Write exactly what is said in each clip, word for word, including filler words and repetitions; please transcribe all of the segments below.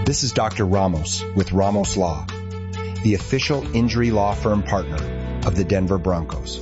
This is Doctor Ramos with Ramos Law, the official injury law firm partner of the Denver Broncos.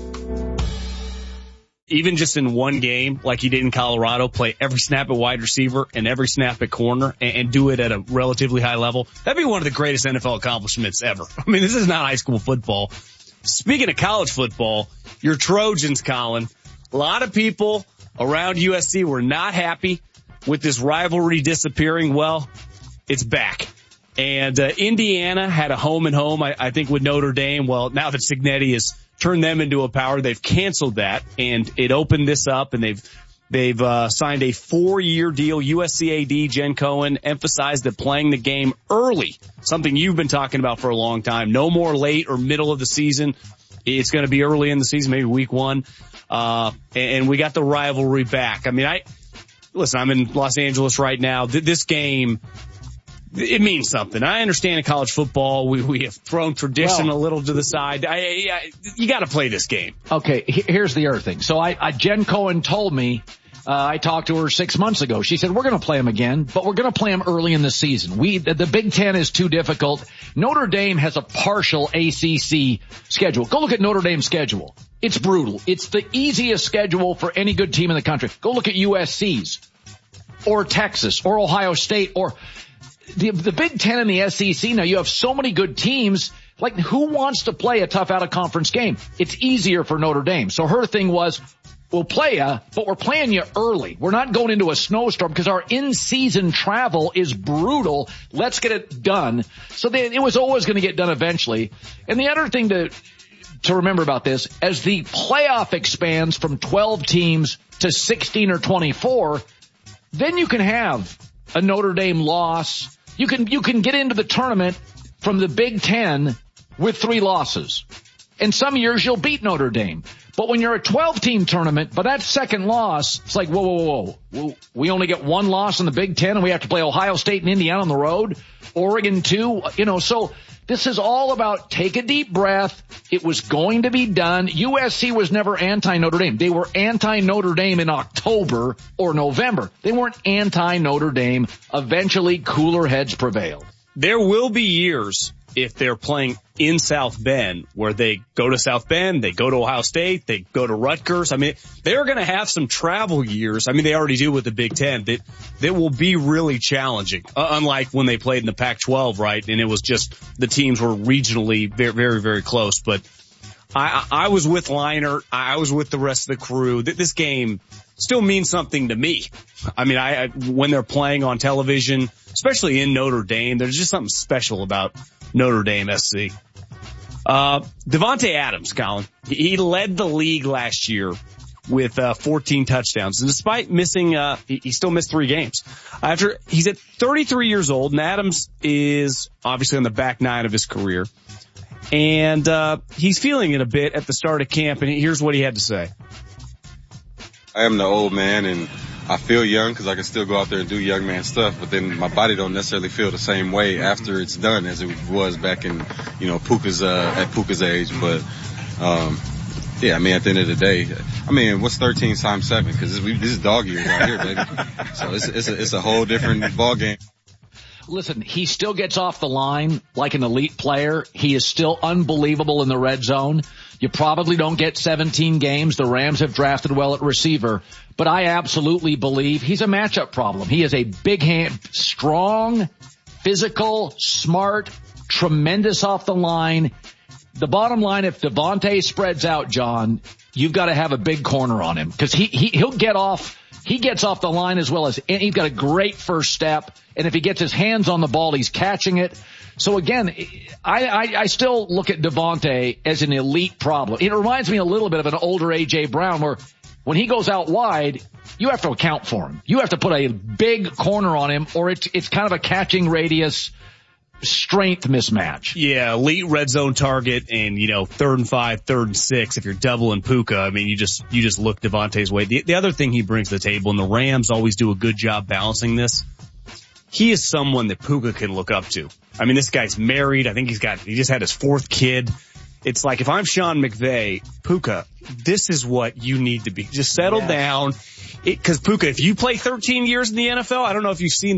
Even just in one game, like he did in Colorado, play every snap at wide receiver and every snap at corner and, and do it at a relatively high level, that'd be one of the greatest N F L accomplishments ever. I mean, this is not high school football. Speaking of college football, your Trojans, Colin, a lot of people around U S C were not happy with this rivalry disappearing. Well, it's back. And uh, Indiana had a home and home, I, I think, with Notre Dame. Well, now that Cignetti has turned them into a power, they've canceled that, and it opened this up, and they've they've uh, signed a four-year deal. U S C A D Jen Cohen emphasized that playing the game early, something you've been talking about for a long time. No more late or middle of the season. It's going to be early in the season, maybe week one. Uh, and, and we got the rivalry back. I mean, I listen. I'm in Los Angeles right now. Th- this game. It means something. I understand in college football, we, we have thrown tradition well, a little to the side. I, I, you got to play this game. Okay, here's the other thing. So I, I Jen Cohen told me, uh, I talked to her six months ago. She said, we're going to play them again, but we're going to play them early in the season. We, the, the Big Ten is too difficult. Notre Dame has a partial A C C schedule. Go look at Notre Dame's schedule. It's brutal. It's the easiest schedule for any good team in the country. Go look at U S C's or Texas or Ohio State or The, the Big Ten and the S E C, now you have so many good teams. Like, who wants to play a tough out-of-conference game? It's easier for Notre Dame. So her thing was, we'll play you, but we're playing you early. We're not going into a snowstorm because our in-season travel is brutal. Let's get it done. So they, it was always going to get done eventually. And the other thing to to remember about this, as the playoff expands from twelve teams to sixteen or twenty-four, then you can have a Notre Dame loss. You can, you can get into the tournament from the Big Ten with three losses. And some years you'll beat Notre Dame. But when you're a twelve team tournament, but that second loss, it's like, whoa, whoa, whoa. We only get one loss in the Big Ten and we have to play Ohio State and Indiana on the road. Oregon too. You know, so this is all about take a deep breath. It was going to be done. U S C was never anti-Notre Dame. They were anti-Notre Dame in October or November. They weren't anti-Notre Dame. Eventually, cooler heads prevailed. There will be years, if they're playing in South Bend, where they go to South Bend, they go to Ohio State, they go to Rutgers. I mean, they're going to have some travel years. I mean, they already do with the Big Ten. That that will be really challenging, uh, unlike when they played in the Pac twelve, right? And it was just the teams were regionally very, very, very close. But I, I was with Leinart. I was with the rest of the crew. This game still means something to me. I mean, I, I when they're playing on television, especially in Notre Dame, there's just something special about Notre Dame S C. Uh, Devontae Adams, Colin, he led the league last year with uh, fourteen touchdowns, and despite missing, uh, he, he still missed three games. After he's at thirty-three years old, and Adams is obviously on the back nine of his career, and uh, he's feeling it a bit at the start of camp. And here's what he had to say: I am the old man, and I feel young because I can still go out there and do young man stuff, but then my body don't necessarily feel the same way after it's done as it was back in, you know, Puka's, uh, at Puka's age. But, um, yeah, I mean, at the end of the day, I mean, what's thirteen times seven? Because this, this is dog years out here, baby. So it's, it's a, it's a whole different ball game. Listen, he still gets off the line like an elite player. He is still unbelievable in the red zone. You probably don't get seventeen games. The Rams have drafted well at receiver, but I absolutely believe he's a matchup problem. He is a big hand, strong, physical, smart, tremendous off the line. The bottom line, if Devontae spreads out, John, you've got to have a big corner on him because he, he, he'll get off, he gets off the line as well as, and he's got a great first step. And if he gets his hands on the ball, he's catching it. So again, I, I, I still look at Devontae as an elite problem. It reminds me a little bit of an older A J Brown where when he goes out wide, you have to account for him. You have to put a big corner on him or it's, it's kind of a catching radius strength mismatch. Yeah, elite red zone target and, you know, third and five, third and six. If you're doubling Puka, I mean, you just, you just look Devontae's way. The, the other thing he brings to the table, and the Rams always do a good job balancing this, he is someone that Puka can look up to. I mean, this guy's married. I think he's got, he just had his fourth kid. It's like, if I'm Sean McVay, Puka, this is what you need to be. Just settle yes. down. It, cause Puka, if you play thirteen years in the N F L, I don't know if you've seen